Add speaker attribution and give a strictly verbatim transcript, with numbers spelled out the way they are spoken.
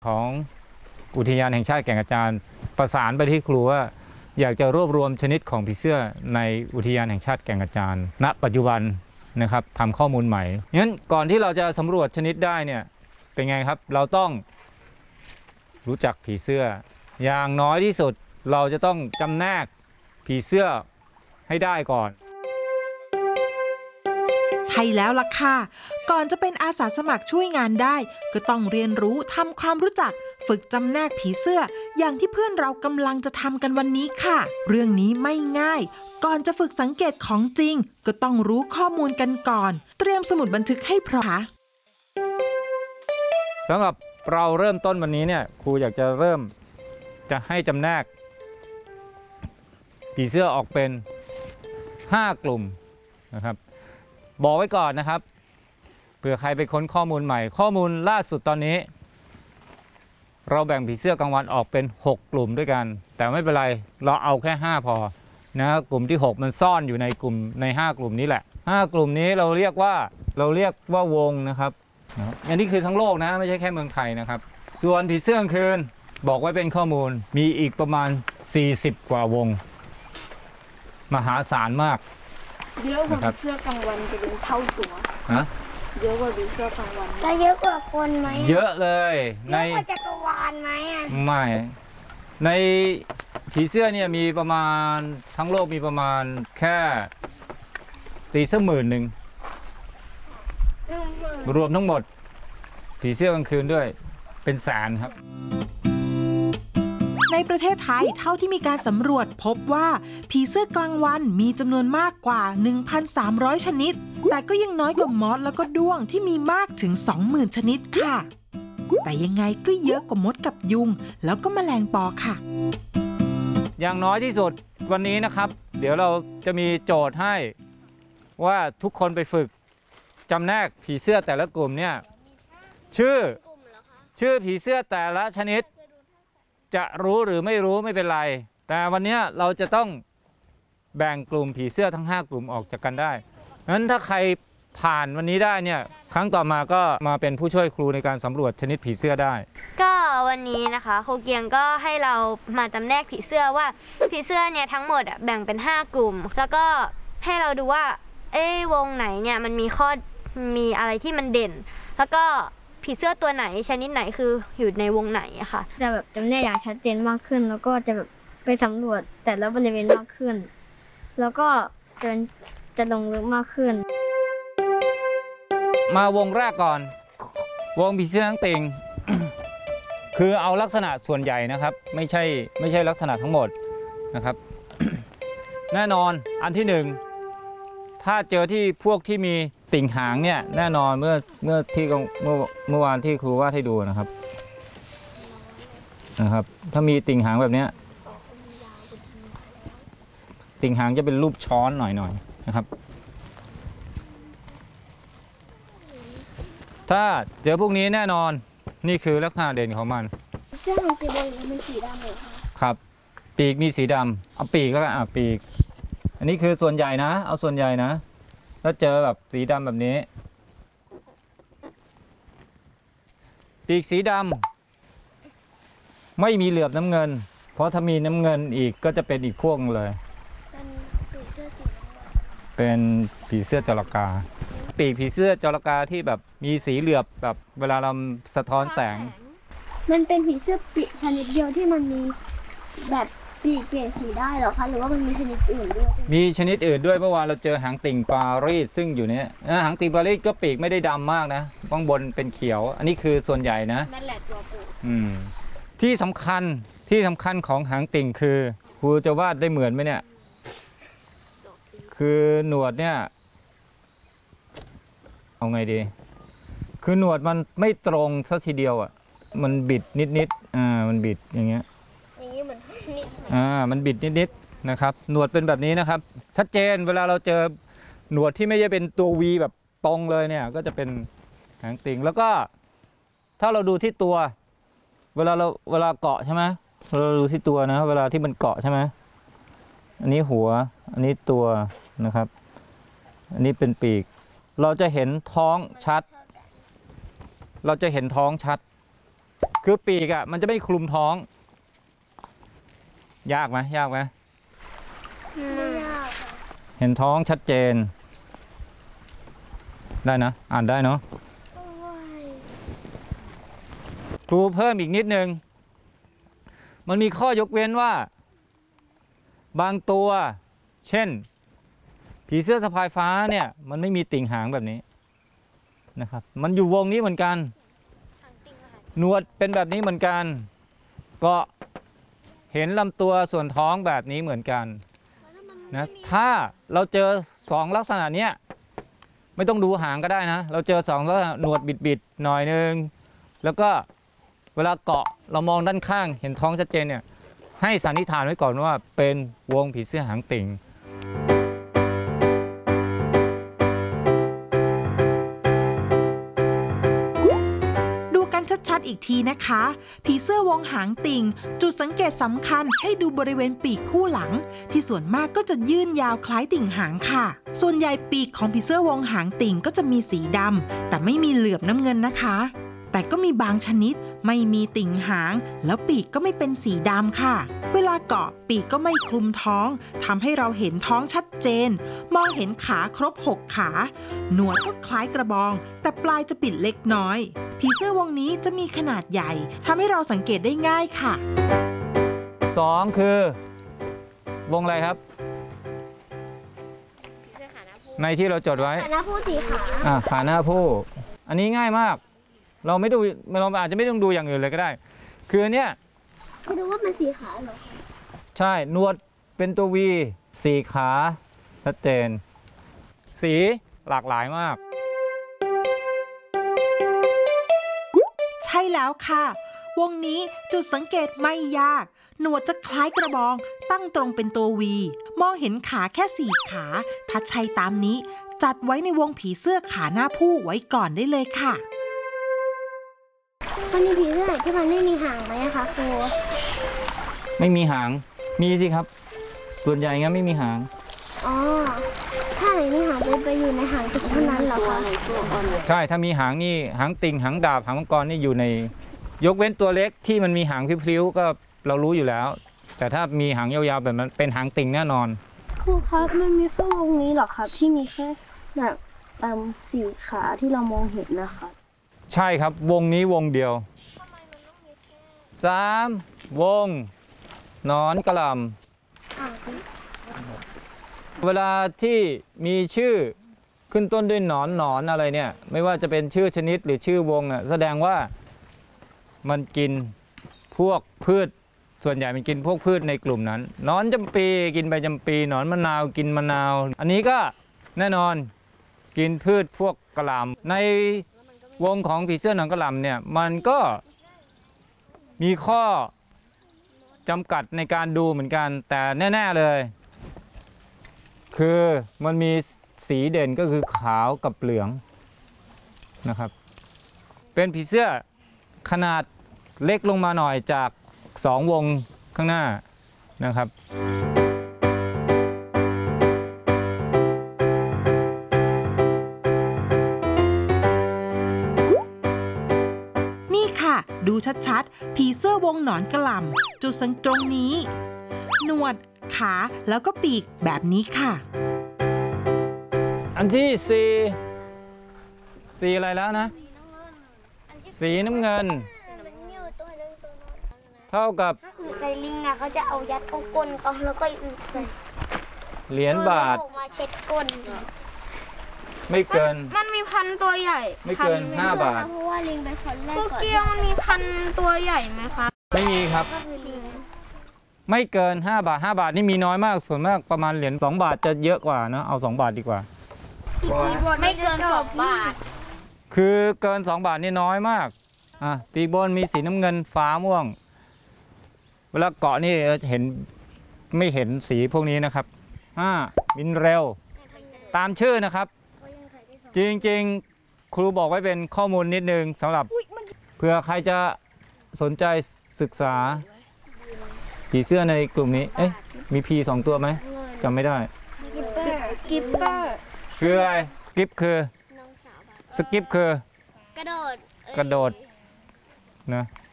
Speaker 1: ของอุทยานแห่งชาติแก่งกระจานประสานไปที่ครูว่าอยากจะรวบรวมชนิดของผีเสื้อในอุทยานแห่งชาติแก่งกระจานณปัจจุบันนะครับทำข้อมูลใหม่งั้นก่อนที่เราจะสำรวจชนิดได้เนี่ยเป็นไงครับเราต้องรู้จักผีเสื้ออย่างน้อยที่สุดเราจะต้องจำแนกผีเสื้อให้ได้ก่อน
Speaker 2: ใช่แล้วล่ะค่ะก่อนจะเป็นอาสาสมัครช่วยงานได้ก็ต้องเรียนรู้ทำความรู้จักฝึกจำแนกผีเสื้ออย่างที่เพื่อนเรากำลังจะทำกันวันนี้ค่ะเรื่องนี้ไม่ง่ายก่อนจะฝึกสังเกตของจริงก็ต้องรู้ข้อมูลกันก่อนเตรียมสมุดบันทึกให้พร้อม
Speaker 1: สำหรับเราเริ่มต้นวันนี้เนี่ยครูอยากจะเริ่มจะให้จำแนกผีเสื้อออกเป็นห้ากลุ่มนะครับบอกไว้ก่อนนะครับเผื่อใครไปค้นข้อมูลใหม่ข้อมูลล่าสุดตอนนี้เราแบ่งผีเสื้อกลางวันออกเป็นหกกลุ่มด้วยกันแต่ไม่เป็นไรเราเอาแค่ห้าพอนะกลุ่มที่หกมันซ่อนอยู่ในกลุ่มในห้ากลุ่มนี้แหละห้ากลุ่มนี้เราเรียกว่าเราเรียกว่าวงนะครับอันนี้คือทั้งโลกนะไม่ใช่แค่เมืองไทยนะครับส่วนผีเสื้อกลางคืนบอกไว้เป็นข้อมูลมีอีกประมาณสี่สิบกว่าวงมหาศาลมาก
Speaker 3: เยอะกว่าผีเสื้อกลางวันจะเป็นเท่าตัว
Speaker 1: ฮะ
Speaker 3: เยอะกว่าผีเสื้อกลางวัน
Speaker 4: จะเยอะกว่าคนไหม
Speaker 1: เยอะเลย
Speaker 4: ในเยอะกว่าจักรวาลไหมอ่ะ
Speaker 1: ไม่ในผีเสื้อเนี่ยมีประมาณทั้งโลกมีประมาณแค่ตีสักหมื่นหนึ่งรวมทั้งหมดผีเสื้อกลางคืนด้วยเป็นแสนครับ
Speaker 2: ในประเทศไทยเท่าที่มีการสำรวจพบว่าผีเสื้อกลางวันมีจำนวนมากกว่า หนึ่งพันสามร้อย ชนิดแต่ก็ยังน้อยกว่ามอสแล้วก็ด้วงที่มีมากถึง สองหมื่น ชนิดค่ะแต่ยังไงก็เยอะกว่ามดกับยุงแล้วก็แมลงปอค่ะ
Speaker 1: อย่างน้อยที่สุดวันนี้นะครับเดี๋ยวเราจะมีโจทย์ให้ว่าทุกคนไปฝึกจำแนกผีเสื้อแต่ละกลุ่มเนี่ยชื่อชื่อผีเสื้อแต่ละชนิดจะรู้หรือไม่รู้ไม่เป็นไรแต่วันนี้เราจะต้องแบ่งกลุ่มผีเสื้อทั้งห้ากลุ่มออกจากกันได้งั้นถ้าใครผ่านวันนี้ได้เนี่ยครั้งต่อมาก็มาเป็นผู้ช่วยครูในการสำรวจชนิดผีเสื้อได้
Speaker 5: ก็วันนี้นะคะครูเกียงก็ให้เรามาจำแนกผีเสื้อว่าผีเสื้อเนี่ยทั้งหมดแบ่งเป็นห้ากลุ่มแล้วก็ให้เราดูว่าเอ๊ะวงไหนเนี่ยมันมีข้อมีอะไรที่มันเด่นแล้วก็ผีเสื้อตัวไหนชนิดไหนคืออยู่ในวงไหนอะค่ะ
Speaker 3: จะแบบจำแนกอย่างชัดเจนมากขึ้นแล้วก็จะแบบไปสำรวจแต่ละบริเวณมากขึ้นแล้วก็จะจะลงลึกมากขึ้น
Speaker 1: มาวงแรกก่อนวงผีเสื้อทั้งติ่ง คือเอาลักษณะส่วนใหญ่นะครับไม่ใช่ไม่ใช่ลักษณะทั้งหมดนะครับ แน่นอนอันที่หนึ่งถ้าเจอที่พวกที่มีติ่งหางเนี่ยแน่นอนเมื่อเมื่อที่เมื่อเมื่อวานที่ครูวาดให้ดูนะครับนะครับถ้ามีติ่งหางแบบนี้ติ่งหางจะเป็นรูปช้อนหน่อยๆนะครับถ้าเจอพวกนี้แน่นอนนี่คือลักษณะเด่นของมัน
Speaker 3: เสื้อมันสีดำมันสีดำเลย
Speaker 1: ครับปีกมีสีดำเอาปีกแล้วกันอ่ะปีกอันนี้คือส่วนใหญ่นะเอาส่วนใหญ่นะถ้าเจอแบบสีดำแบบนี้ปีกสีดำไม่มีเหลือบน้ำเงินเพราะถ้ามีน้ำเงินอีกก็จะเป็นอีกพวกเลยเป็นผีเสื้อจระกาปีกผีเสื้อจระกาที่แบบมีสีเหลือบแบบเวลาเราสะท้อนแสง
Speaker 3: มันเป็นผีเสื้อปีกชนิดเดียวที่มันมีแบบปีกเปลี่ยนสีได้หรอคะหรือว่ามันมีชนิดอื่นด้วย
Speaker 1: มีชนิดอื่นด้วยเมื่อวานเราเจอหางติ่งปารีสซึ่งอยู่เนี้ยหางติ่งปารีสก็ปีกไม่ได้ดำมากนะข้างบนเป็นเขียวอันนี้คือส่วนใหญ่นะ
Speaker 3: นั่นแหละตัวปู
Speaker 1: อืมที่สำคัญที่สำคัญของหางติ่งคือครูจะวาดได้เหมือนไหมเนี่ยคือหนวดเนี่ยเอาไงดีคือหนวดมันไม่ตรงซะทีเดียวอ่ะมันบิดนิดๆอ่ามันบิดอย่างเงี้ย
Speaker 3: อย่างนี้เหมือนนิด
Speaker 1: อ่ามันบิดนิดๆนะครับหนวดเป็นแบบนี้นะครับชัดเจนเวลาเราเจอหนวดที่ไม่ใช่เป็นตัว วี แบบตรงเลยเนี่ยก็จะเป็นหางติ่งแล้วก็ถ้าเราดูที่ตัวเวลาเราเวลาเกาะใช่ไหมเราดูที่ตัวนะเวลาที่มันเกาะใช่ไหมอันนี้หัวอันนี้ตัวนะครับอันนี้เป็นปีกเราจะเห็นท้องชัดเราจะเห็นท้องชัดคือปีกอ่ะมันจะไม่คลุมท้อง ยากไหมยากไหม
Speaker 4: ไม่ยากค่ะ
Speaker 1: เห็นท้องชัดเจน ได้นะ อ่านได้เนาะ
Speaker 4: โอ้ย
Speaker 1: ครูเพิ่มอีกนิดนึง มันมีข้อยกเว้นว่า บางตัว เช่น ผีเสื้อสะพายฟ้าเนี่ย มันไม่มีติ่งหางแบบนี้นะครับ มันอยู่วงนี้เหมือนกัน หนวดเป็นแบบนี้เหมือนกัน ก็เห็นลำตัวส่วนท้องแบบนี้เหมือนกันนะถ้าเราเจอสองลักษณะเนี้ยไม่ต้องดูหางก็ได้นะ เราเจอสองลักษณะหนวดบิดๆหน่อยนึงแล้วก็เวลาเกาะเรามองด้านข้างเห็นท้องชัดเจนเนี่ยให้สันนิษฐานไว้ก่อนว่าเป็นวงผีเสื้อหางติ่ง
Speaker 2: ดูกันชัดๆอีกทีนะคะ ผีเสื้อวงหางติ่ง จุดสังเกตสำคัญให้ดูบริเวณปีกคู่หลัง ที่ส่วนมากก็จะยื่นยาวคล้ายติ่งหางค่ะ ส่วนใหญ่ปีกของผีเสื้อวงหางติ่งก็จะมีสีดำแต่ไม่มีเหลือบน้ำเงินนะคะ แต่ก็มีบางชนิดไม่มีติ่งหาง แล้วปีกก็ไม่เป็นสีดำค่ะ เวลาเกาะปีกก็ไม่คลุมท้องทำให้เราเห็นท้องชัดเจน มองเห็นขาครบหกขา หนวดก็คล้ายกระบอง แต่ปลายจะปิดเล็กน้อย ผีเสื้อวงนี้จะมีขนาดใหญ่ทำให้เราสังเกตได้ง่ายค่ะ
Speaker 1: สองคือวงอะไรครับ ในที่เราจดไว้
Speaker 4: แต่หน้าผู้สีขา
Speaker 1: อ่าขาหน้าผู้ อันนี้ง่ายมาก เราไม่ดูเราอาจจะไม่ต้องดูอย่างอื่นเลยก็ได้ คืออันเนี้ย
Speaker 4: ไม่รู้ว่ามันสีขาเหรอ
Speaker 1: ใช่หนวดเป็นตัววีสี่ขาชัดเจน สีหลากหลายมาก
Speaker 2: ใช่แล้วค่ะ วงนี้จุดสังเกตไม่ยาก หนวดจะคล้ายกระบอง ตั้งตรงเป็นตัววี มองเห็นขาแค่สี่ขา ถ้าใช่ตามนี้ จัดไว้ในวงผีเสื้อขาหน้าผู้ไว้ก่อนได้เลยค่ะ
Speaker 4: มันมีผีเสื้อไหนที่มันไม่มีหางไหมอะคะครู
Speaker 1: ไม่มีหาง มีสิครับ ส่วนใหญ่งั้นไม่มีหาง
Speaker 4: อ๋อ ถ้าไหนมีหางจะไปอยู่ในหางติ่งเท่านั้นเหรอคะ
Speaker 1: ใช่ ถ้ามีหางนี่หางติ่งหางดาบหางมังกรนี่อยู่ใน ยกเว้นตัวเล็กที่มันมีหางพริ้วๆก็เรารู้อยู่แล้ว แต่ถ้ามีหางยาวๆแบบนั้นเป็นหางติ่งแน่นอน
Speaker 6: ครูครับมันมีแค่วงนี้เหรอครับที่มีแค่แบบตามสี่ขาที่เรามองเห็นนะครับ
Speaker 1: ใช่ครับวงนี้วงเดียวสามวงหนอนกระหลำเวลาที่มีชื่อขึ้นต้นด้วยหนอนหนอนอะไรเนี่ยไม่ว่าจะเป็นชื่อชนิดหรือชื่อวงอ่ะแสดงว่ามันกินพวกพืชส่วนใหญ่มันกินพวกพืชในกลุ่มนั้นหนอนจำปีกินใบจำปีหนอนมะนาวกินมะนาว อันนี้ก็แน่นอนกินพืชพวกกระหล่ำในวงของผีเสื้อหนอนกระหล่ำเนี่ยมันก็มีข้อจำกัดในการดูเหมือนกันแต่แน่ๆเลยคือมันมีสีเด่นก็คือขาวกับเหลืองนะครับเป็นผีเสื้อขนาดเล็กลงมาหน่อยจากสองวงข้างหน้านะครับ
Speaker 2: นี่ค่ะ ดูชัดๆ ผีเสื้อวงหนอนกระหล่ำจุดสังตรงนี้ หนวดขาแล้วก็ปีกแบบนี้ค่ะ
Speaker 1: อันที่สี่สีอะไรแล้วนะสีน้ำเงินเท่ากับ
Speaker 4: ถ้าคือในลิงอะเขาจะเอายัดเข้าก้นเขาแล้วก็ใส่
Speaker 1: เหรียญบาท
Speaker 4: ออกมาเช็ดก้น
Speaker 1: ไม่เกิน
Speaker 5: มันมีพันตัวใหญ่
Speaker 1: ไม่เกินห้าบาท
Speaker 4: เพราะว่าลิงเป็นคนแรก
Speaker 5: ครู
Speaker 4: ก่อน
Speaker 5: เกียวมันมีพันตัวใหญ่ไหมคะ
Speaker 1: ไม่มีครับ
Speaker 4: ก็คือลิง
Speaker 1: ไม่เกินห้าบาทห้าบาทนี่มีน้อยมากส่วนมากประมาณเหรียญสองบาทจะเยอะกว่านะเอาสองบาทดีกว่า
Speaker 5: ไม่เกินสองบาท
Speaker 1: คือเกินสองบาทนี่น้อยมากอ่ะปีกบนมีสีน้ำเงินฟ้าม่วงเวลาเกาะนี่เห็นไม่เห็นสีพวกนี้นะครับห้าบินเร็วตามชื่อนะครับจริงๆครูบอกไว้เป็นข้อมูลนิดนึงสำหรับเผื่อใครจะสนใจศึกษาผีเสื้อในกลุ่มนี้เอ๊ะมีพีสองตัวไหมจำไม่ได้
Speaker 4: สกิปเปอร์
Speaker 1: คืออะไรสกิปคือสกิปคือก
Speaker 4: ระโดด
Speaker 1: กระโดดนะ